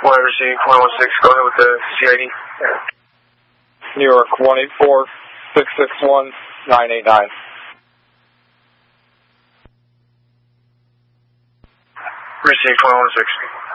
Flight receiving 416, go ahead with the CID. New York 184-661-989. Receiving 416.